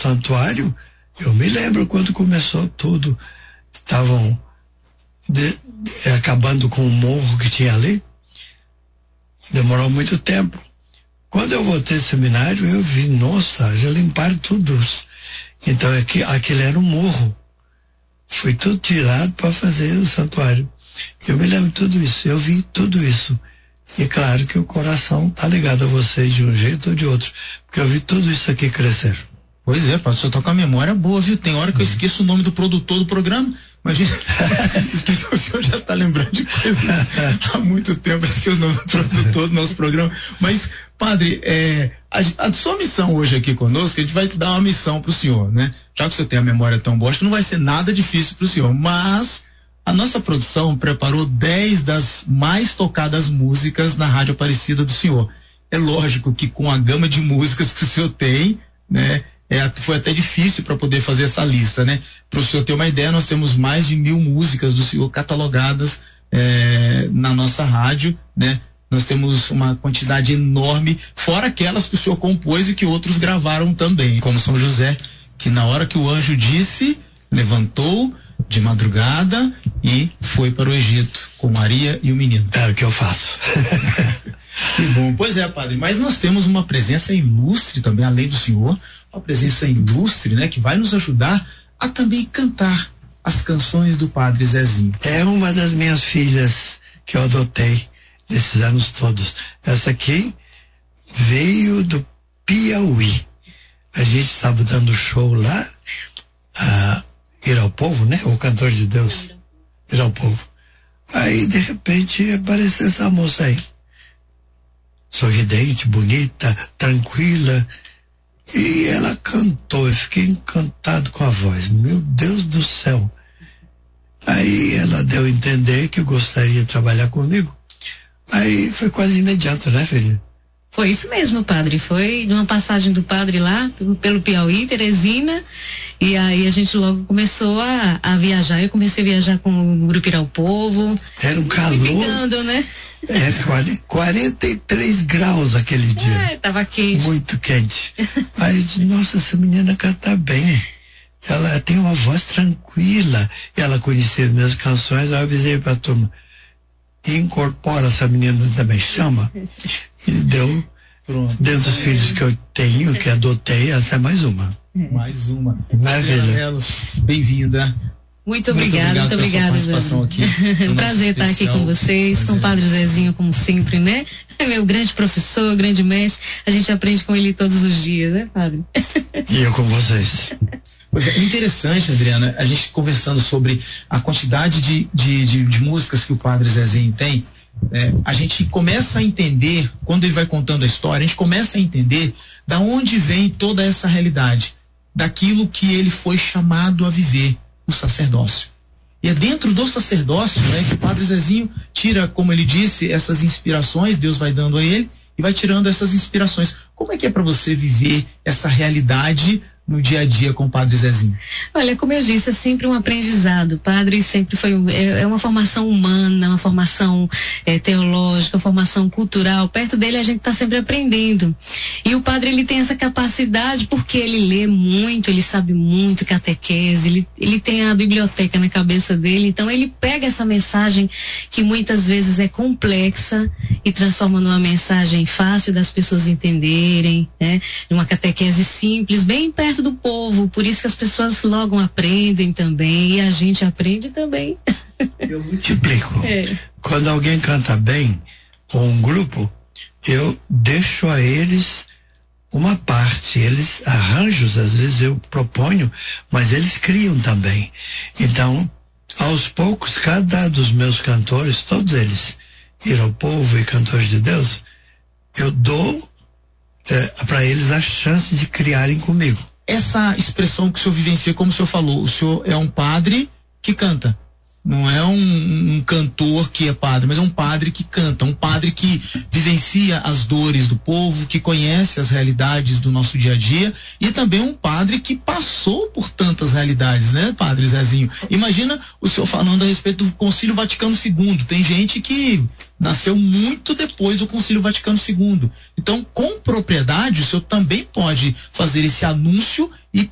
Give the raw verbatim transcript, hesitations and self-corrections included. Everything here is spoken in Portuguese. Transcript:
santuário, eu me lembro quando começou tudo, estavam de, de, acabando com o morro que tinha ali, demorou muito tempo. Quando eu voltei ao seminário, eu vi, nossa, já limparam tudo. Então aqui, aquele era um morro. Foi tudo tirado para fazer o santuário. Eu me lembro de tudo isso, eu vi tudo isso. E claro que o coração está ligado a vocês de um jeito ou de outro, porque eu vi tudo isso aqui crescer. Pois é, Padre, o senhor tá com a memória boa, viu? Tem hora que eu esqueço o nome do produtor do programa. Imagina, o senhor já tá lembrando de coisa há muito tempo, esqueci o nome do produtor do nosso programa. Mas, padre, é, a, a sua missão hoje aqui conosco, a gente vai dar uma missão pro senhor, né? Já que o senhor tem a memória tão boa, acho que não vai ser nada difícil pro senhor, mas a nossa produção preparou dez das mais tocadas músicas na Rádio Aparecida do senhor. É lógico que com a gama de músicas que o senhor tem, né? É, foi até difícil para poder fazer essa lista, né? Para o senhor ter uma ideia, nós temos mais de mil músicas do senhor catalogadas é, na nossa rádio, né? Nós temos uma quantidade enorme, fora aquelas que o senhor compôs e que outros gravaram também, como São José, que na hora que o anjo disse, levantou de madrugada e foi para o Egito com Maria e o menino. É o que eu faço. Que bom. Pois é, padre, mas nós temos uma presença ilustre também, além do senhor, uma presença ilustre, né, que vai nos ajudar a também cantar as canções do Padre Zezinho. É uma das minhas filhas que eu adotei nesses anos todos. Essa aqui veio do Piauí. A gente estava dando show lá, a Ir ao Povo, né? O Cantor de Deus. Ir ao Povo. Aí, de repente, apareceu essa moça aí. Sorridente, bonita, tranquila. E ela cantou, eu fiquei encantado com a voz. Meu Deus do céu. Aí ela deu a entender que gostaria de trabalhar comigo. Aí foi quase imediato, né, filha? Foi isso mesmo, padre. Foi numa passagem do padre lá, pelo Piauí, Teresina, e aí a gente logo começou a, a viajar. Eu comecei a viajar com o Grupo Ir ao Povo. Era um calor. Ficando, né? É, quarenta e três graus aquele dia. É, tava quente. Muito quente. Aí eu disse, nossa, essa menina canta bem. Ela tem uma voz tranquila. E ela conhecia as minhas canções, eu avisei pra turma. Incorpora essa menina também, chama. E deu, pronto. Dentro dos filhos que eu tenho, que adotei, essa é mais uma. Mais uma. Maravilha. Muito Bem-vinda. obrigada, muito obrigado, muito obrigada. Participação aqui. Um prazer estar aqui com vocês, com o Padre Zezinho, como sempre, né? É meu grande professor, grande mestre. A gente aprende com ele todos os dias, né, Padre? E eu com vocês. Pois é, interessante, Adriana, a gente conversando sobre a quantidade de, de, de, de músicas que o Padre Zezinho tem, é, a gente começa a entender, quando ele vai contando a história, a gente começa a entender da onde vem toda essa realidade, daquilo que ele foi chamado a viver, o sacerdócio. E é dentro do sacerdócio, né, que o Padre Zezinho tira, como ele disse, essas inspirações, Deus vai dando a ele, e vai tirando essas inspirações. Como é que é para você viver essa realidade no dia a dia com o Padre Zezinho? Olha, como eu disse, é sempre um aprendizado. O padre sempre foi, é, é uma formação humana, uma formação é, teológica, uma formação cultural. Perto dele a gente está sempre aprendendo. E o padre, ele tem essa capacidade porque ele lê muito, ele sabe muito catequese, ele, ele tem a biblioteca na cabeça dele, então ele pega essa mensagem que muitas vezes é complexa e transforma numa mensagem fácil das pessoas entenderem, né? Numa catequese simples, bem perto do povo, por isso que as pessoas logo aprendem também, e a gente aprende também. Eu multiplico. É. Quando alguém canta bem, ou um grupo, eu deixo a eles uma parte, eles arranjos, às vezes eu proponho, mas eles criam também. Então, aos poucos, cada dos meus cantores, todos eles, Ir ao Povo e Cantores de Deus, eu dou é, para eles a chance de criarem comigo. Essa expressão que o senhor vivencia, como o senhor falou, o senhor é um padre que canta. Não é um, um cantor que é padre, mas é um padre que canta, um padre que vivencia as dores do povo, que conhece as realidades do nosso dia a dia, e também um padre que passou por tantas realidades, né, Padre Zezinho? Imagina o senhor falando a respeito do Concílio Vaticano segundo. Tem gente que nasceu muito depois do Concílio Vaticano segundo. Então, com propriedade, o senhor também pode fazer esse anúncio e